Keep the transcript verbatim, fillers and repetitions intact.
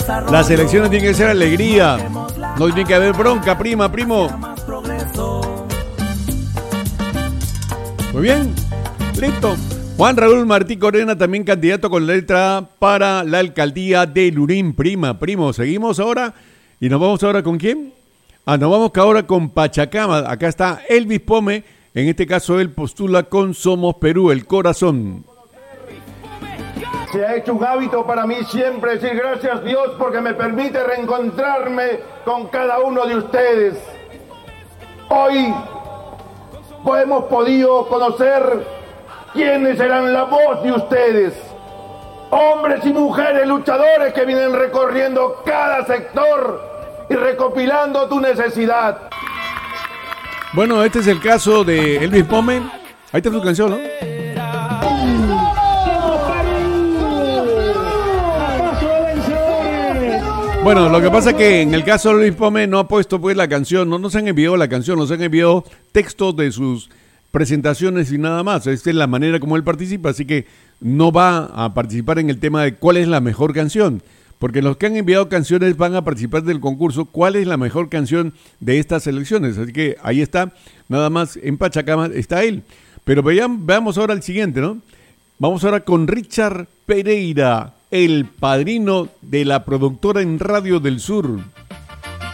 Las elecciones tienen que ser alegría. No tiene que haber bronca, prima, primo. Muy bien, listo. Juan Raúl Martí Corena, también candidato con letra A para la alcaldía de Lurín, prima, primo. Seguimos ahora y nos vamos ahora con ¿quién? Ah, nos vamos ahora con Pachacama. Acá está Elvis Pome. En este caso él postula con Somos Perú, el corazón. Se ha hecho un hábito para mí siempre decir gracias Dios porque me permite reencontrarme con cada uno de ustedes. Hoy hemos podido conocer quiénes serán la voz de ustedes. Hombres y mujeres luchadores que vienen recorriendo cada sector y recopilando tu necesidad. Bueno, este es el caso de Elvis Pome. Ahí está su canción, ¿no? Bueno, lo que pasa es que en el caso de Luis Pome no ha puesto pues la canción, no nos han enviado la canción, nos han enviado textos de sus presentaciones y nada más. Esta es la manera como él participa, así que no va a participar en el tema de cuál es la mejor canción, porque los que han enviado canciones van a participar del concurso cuál es la mejor canción de estas elecciones. Así que ahí está, nada más en Pachacama está él. Pero vean, veamos ahora el siguiente, ¿no? Vamos ahora con Richard Pereira, el padrino de la productora en Radio del Sur.